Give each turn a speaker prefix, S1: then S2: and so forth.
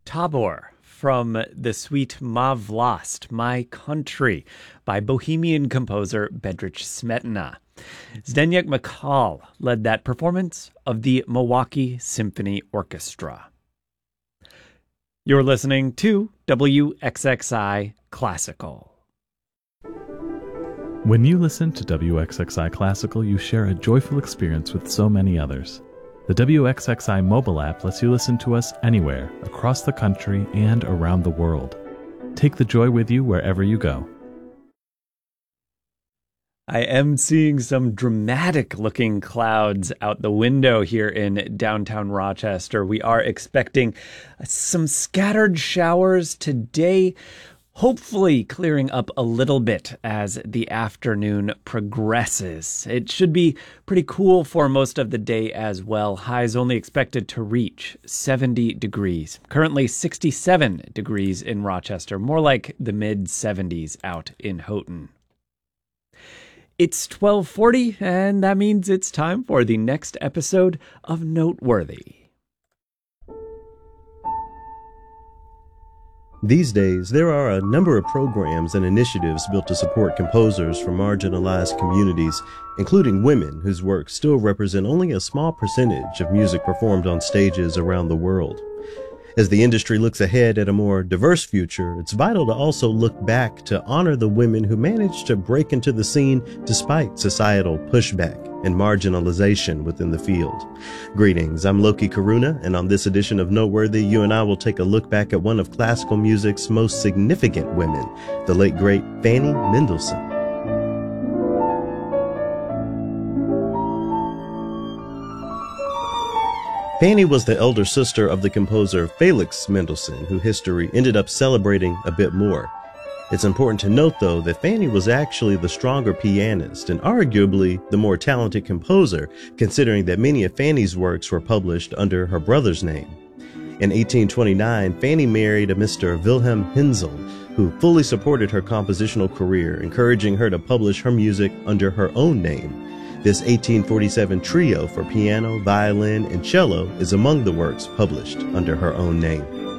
S1: Tabor from the suite Ma Vlast, My Country, by Bohemian composer Bedřich Smetana. Zdeněk Makal led that performance of the Milwaukee Symphony Orchestra. You're listening to WXXI Classical.
S2: When you listen to WXXI Classical, you share a joyful experience with so many others. The WXXI mobile app lets you listen to us anywhere, across the country and around the world. Take the joy with you wherever you go.
S1: I am seeing some dramatic-looking clouds out the window here in downtown Rochester. We are expecting some scattered showers today, hopefully clearing up a little bit as the afternoon progresses. It should be pretty cool for most of the day as well. Highs only expected to reach 70 degrees. Currently 67 degrees in Rochester, more like the mid-70s out in Houghton. It's 12:40, and that means it's time for the next episode of Noteworthy.
S3: These days, there are a number of programs and initiatives built to support composers from marginalized communities, including women whose works still represent only a small percentage of music performed on stages around the world. As the industry looks ahead at a more diverse future, it's vital to also look back to honor the women who managed to break into the scene despite societal pushback and marginalization within the field. Greetings, I'm Loki Karuna, and on this edition of Noteworthy, you and I will take a look back at one of classical music's most significant women, the late great Fanny Mendelssohn. Fanny was the elder sister of the composer Felix Mendelssohn, who history ended up celebrating a bit more. It's important to note, though, that Fanny was actually the stronger pianist and arguably the more talented composer, considering that many of Fanny's works were published under her brother's name. In 1829, Fanny married a Mr. Wilhelm Hensel, who fully supported her compositional career, encouraging her to publish her music under her own name. This 1847 trio for piano, violin, and cello is among the works published under her own name.